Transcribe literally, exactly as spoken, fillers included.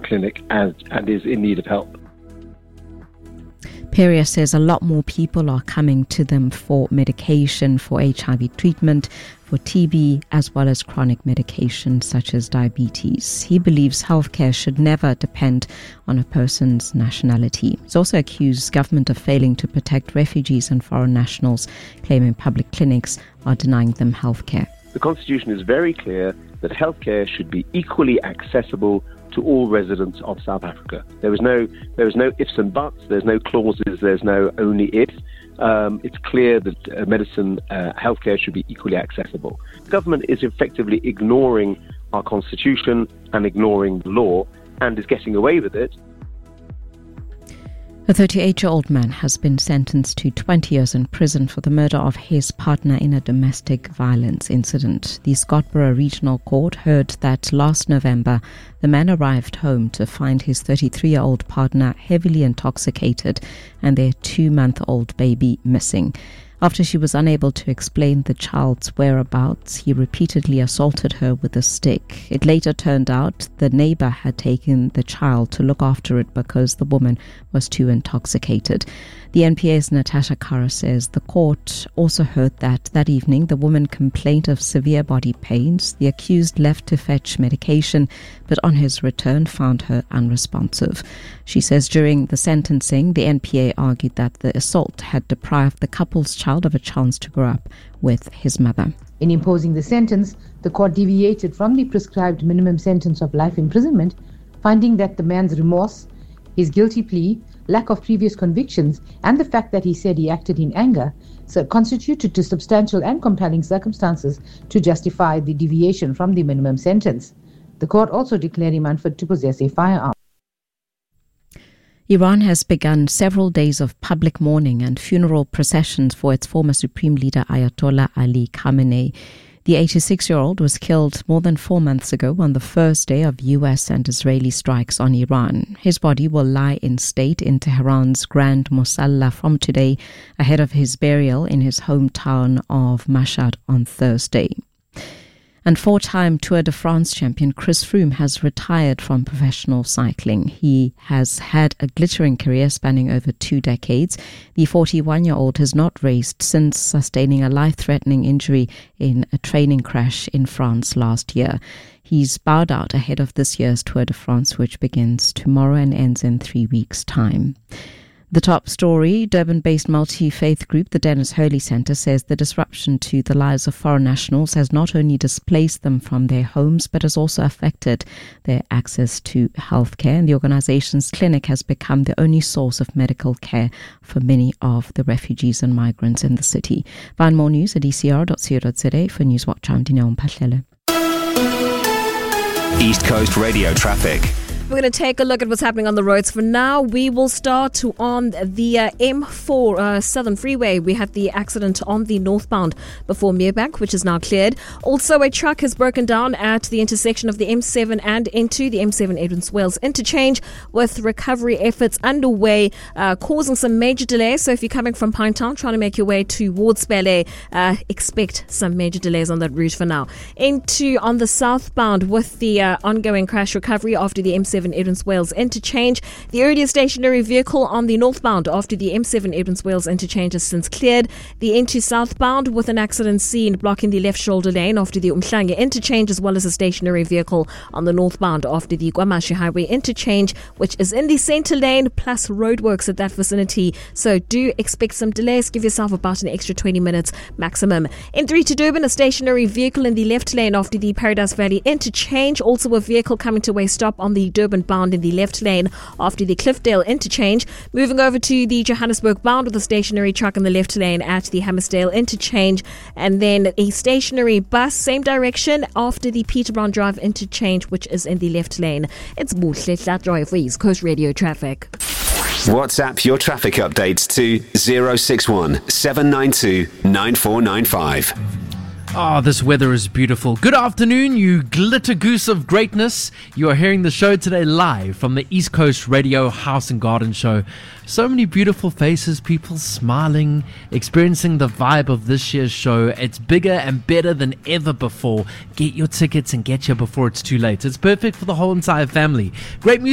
clinic and, and is in need of help. Peria says a lot more people are coming to them for medication, for H I V treatment, for T B, as well as chronic medication such as diabetes. He believes healthcare should never depend on a person's nationality. He's also accused government of failing to protect refugees and foreign nationals, claiming public clinics are denying them healthcare. The Constitution is very clear that healthcare should be equally accessible to all residents of South Africa. There is no, there is no ifs and buts. There's no clauses. There's no only if. Um, it's clear that uh, medicine, uh, healthcare should be equally accessible. The government is effectively ignoring our Constitution and ignoring the law, and is getting away with it. A thirty-eight-year-old man has been sentenced to twenty years in prison for the murder of his partner in a domestic violence incident. The Scottsboro Regional Court heard that last November, the man arrived home to find his thirty-three-year-old partner heavily intoxicated and their two-month-old baby missing. After she was unable to explain the child's whereabouts, he repeatedly assaulted her with a stick. It later turned out the neighbor had taken the child to look after it because the woman was too intoxicated. The N P A's Natasha Kara says the court also heard that that evening the woman complained of severe body pains. The accused left to fetch medication, but on his return found her unresponsive. She says during the sentencing, the N P A argued that the assault had deprived the couple's child of a chance to grow up with his mother. In imposing the sentence, the court deviated from the prescribed minimum sentence of life imprisonment, finding that the man's remorse, his guilty plea, lack of previous convictions, and the fact that he said he acted in anger so constituted to substantial and compelling circumstances to justify the deviation from the minimum sentence. The court also declared him unfit to possess a firearm. Iran has begun several days of public mourning and funeral processions for its former Supreme Leader Ayatollah Ali Khamenei. The eighty-six-year-old was killed more than four months ago on the first day of U S and Israeli strikes on Iran. His body will lie in state in Tehran's Grand Mosalla from today, ahead of his burial in his hometown of Mashhad on Thursday. And four-time Tour de France champion Chris Froome has retired from professional cycling. He has had a glittering career spanning over two decades. The forty-one-year-old has not raced since sustaining a life-threatening injury in a training crash in France last year. He's bowed out ahead of this year's Tour de France, which begins tomorrow and ends in three weeks' time. The top story, Durban-based multi-faith group, the Dennis Hurley Centre, says the disruption to the lives of foreign nationals has not only displaced them from their homes, but has also affected their access to healthcare. And the organisation's clinic has become the only source of medical care for many of the refugees and migrants in the city. Find more news at e c r dot co dot z a. For Newswatch, I'm Dineo Mphahlele. East Coast Radio traffic. We're going to take a look at what's happening on the roads. For now, we will start to on the uh, M four uh, Southern Freeway. We had the accident on the northbound before Merebank, which is now cleared. Also, a truck has broken down at the intersection of the M seven and into the M seven Edwins Wales interchange, with recovery efforts underway, uh, causing some major delays. So if you're coming from Pinetown, trying to make your way towards Ballet, uh, expect some major delays on that route for now. Into on the southbound with the uh, ongoing crash recovery after the M seven Edwins Wales interchange. The earlier stationary vehicle on the northbound after the M seven Edwins Wales interchange has since cleared. The N two southbound with an accident scene blocking the left shoulder lane after the Umhlanga interchange, as well as a stationary vehicle on the northbound after the Guamashi Highway interchange, which is in the centre lane, plus roadworks at that vicinity. So do expect some delays. Give yourself about an extra twenty minutes maximum. N three to Durban, a stationary vehicle in the left lane after the Paradise Valley interchange. Also a vehicle coming to a stop on the Durban bound in the left lane after the Cliffdale interchange. Moving over to the Johannesburg bound with a stationary truck in the left lane at the Hammersdale interchange, and then a stationary bus same direction after the Peterborough Drive interchange, which is in the left lane. It's Buhle Flatroy for East Coast Radio traffic. WhatsApp your traffic updates to zero six one seven nine two nine four nine five. Oh, this weather is beautiful. Good afternoon, you glitter goose of greatness. You are hearing the show today live from the East Coast Radio House and Garden Show. So many beautiful faces, people smiling, experiencing the vibe of this year's show. It's bigger and better than ever before. Get your tickets and get here before it's too late. It's perfect for the whole entire family. Great music.